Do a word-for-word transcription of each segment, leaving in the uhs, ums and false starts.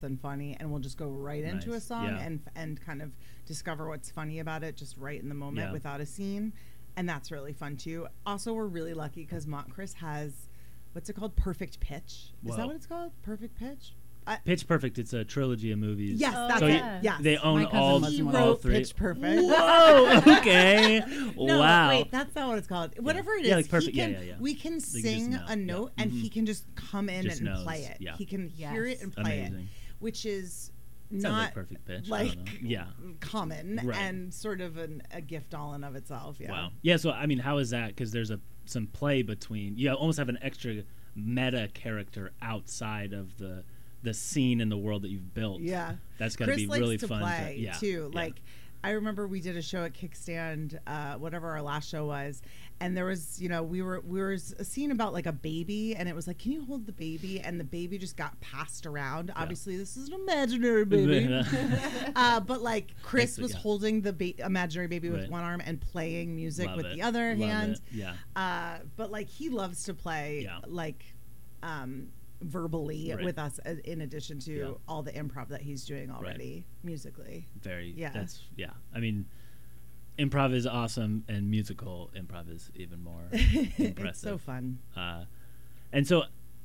and funny, and we'll just go right Nice. into a song Yeah. and and kind of discover what's funny about it just right in the moment Yeah. without a scene, and that's really fun too. Also, we're really lucky because Montcris has what's it called? Perfect Pitch. Is Whoa. that what it's called? Perfect Pitch? I, Pitch Perfect. It's a trilogy of movies. yes, Oh, that's So it. yeah. Yes. They own My cousin all, was he one. all wrote three. Pitch Perfect. Whoa. Okay. No, wow. wait, that's not what it's called. Whatever it is, Yeah, like perfect- he can, yeah, yeah, yeah. we can just sing know. a note, Yeah. and Mhm. he can just come in Just and knows. play it. Yeah. He can hear Yes. it and play Amazing. it, which is Sounds not like Perfect Pitch. I like don't know. Yeah. common Right. and sort of an, a gift all in of itself. Yeah. Wow. Yeah. So I mean, how is that? Because there's a some play between. You almost have an extra meta character outside of the the scene in the world that you've built. Yeah. That's got to Chris be likes really to fun. play to, yeah. too. yeah. Like, I remember we did a show at Kickstand, uh, whatever our last show was, and there was, you know, we were we were s- a scene about like a baby, and it was like, can you hold the baby? And the baby just got passed around. Obviously, this is an imaginary baby, uh, but like Chris Excellent, was yeah. holding the ba- imaginary baby with Right. one arm and playing music Love with it. the other Love hand. it. Yeah. Uh, but like he loves to play Yeah. like um, verbally Right. with us, uh, in addition to Yeah. all the improv that he's doing already musically. Very. Yeah. That's yeah. I mean, improv is awesome, and musical improv is even more impressive. It's so fun. Uh, and so,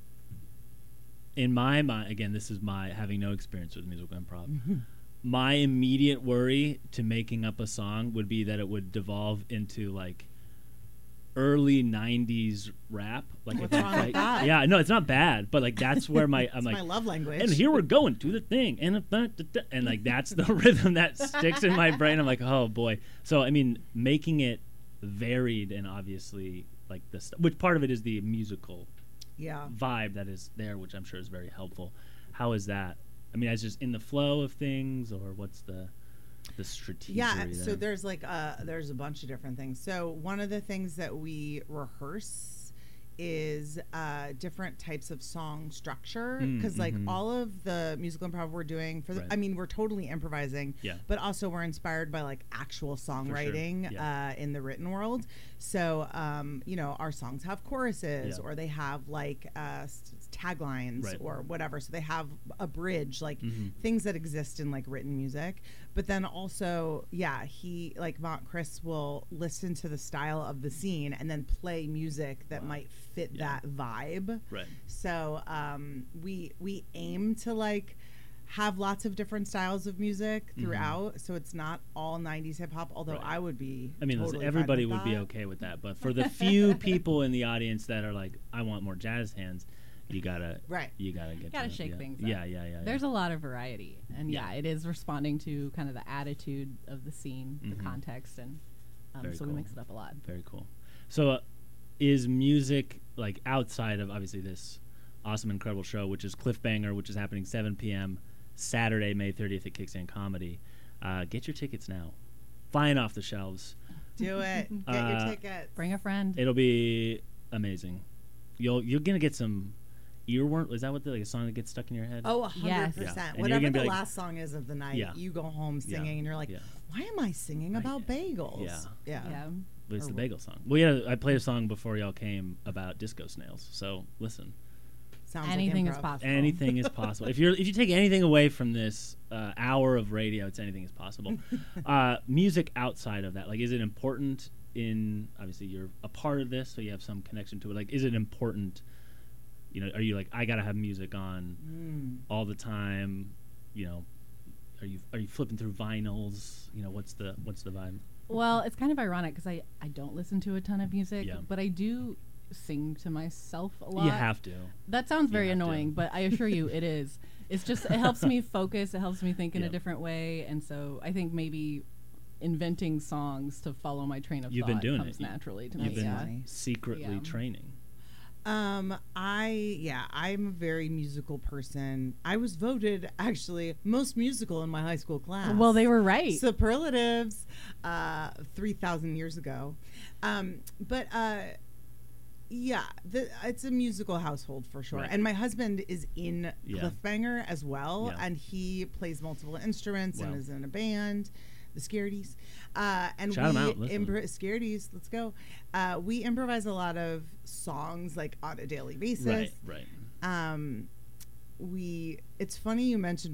in my mind, again, this is my having no experience with musical improv. Mm-hmm. My immediate worry to making up a song would be that it would devolve into like early nineties rap. Like, What's if wrong I- with that? Yeah, no, it's not bad, but like that's where my I'm It's like, my love language. and here we're going to the thing, and a- and like that's the rhythm that sticks in my brain. I'm like, oh boy. So I mean, making it varied and obviously like this, which part of it is the musical yeah. vibe that is there, which I'm sure is very helpful. How is that? I mean, as just in the flow of things, or what's the the strategy? Yeah, there? so there's like uh there's a bunch of different things. So one of the things that we rehearse is uh different types of song structure, Mm, because like mhm. all of the musical improv we're doing for the, Right. I mean, we're totally improvising, Yeah. but also we're inspired by like actual songwriting Yeah. uh in the written world. So um you know, our songs have choruses, Yeah. or they have like uh s- taglines, Right. or whatever, so they have a bridge, like Mhm. things that exist in like written music. But then also, yeah, he like Mont Chris will listen to the style of the scene and then play music that Wow. might fit Yeah. that vibe. Right. So um, we we aim to like have lots of different styles of music throughout, so it's not all nineties hip hop. Although Mm-hmm. Right. I would be, I mean, listen, totally fine everybody with would be that. okay with that, but for the few people in the audience that are like, I want more jazz hands, you gotta Right. You gotta get Gotta to, shake yeah. things up. Yeah, yeah, yeah. There's yeah. a lot of variety, and yeah, Yeah. it is responding to kind of the attitude of the scene, Mhm. the context, and um, Very so we cool. mix it up a lot. Very cool. So, uh, is music like outside of obviously this awesome, incredible show, which is Cliffbanger, which is happening seven p.m. Saturday, May thirtieth at Kickstand Comedy? Uh, get your tickets now, flying off the shelves. Do it. Get Uh, your tickets. Bring a friend. It'll be amazing. You'll you're gonna get some earworm. Is that what the like a song that gets stuck in your head? Oh, a hundred Yes. Yeah. percent. And you're Whatever gonna be the like- last song is of the night, Yeah. you go home Yeah. singing, and you're like, Yeah. "Why am I singing Right. about bagels?" Yeah. yeah. yeah. But it's or the wh- bagel song. Well, yeah, I played a song before y'all came about disco snails. So listen. Sounds Anything like is improv. possible. Anything is possible. If you're if you take anything away from this uh, hour of radio, it's anything is possible. uh, music outside of that, like, is it important? In obviously you're a part of this, so you have some connection to it. Like, is it important? You know, are you like, I gotta have music on Mm. all the time? You know, are you are you flipping through vinyls? You know, what's the what's the vibe? Well, it's kind of ironic because I, I don't listen to a ton of music, Yeah. but I do sing to myself a lot. You have to. That sounds very You have to. annoying, but I assure you it is. It's just, it helps me focus. It helps me think in Yeah. a different way. And so I think maybe inventing songs to follow my train of You've been thought doing comes it. You- naturally to You've me. been Yeah. funny. secretly Yeah. training. Um, I yeah, I'm a very musical person. I was voted actually most musical in my high school class. Well, they were right. Superlatives, uh, three thousand years ago. Um, but uh, yeah, the, it's a musical household for sure. Right. And my husband is in Yeah. Cliffbanger as well, Yeah. and he plays multiple instruments Wow. and is in a band. The Scaredies. Uh, and Shout 'em we out, listen. impro- Scaredies, let's go. Uh, we improvise a lot of songs like on a daily basis. Right, right. Um, we it's funny you mentioned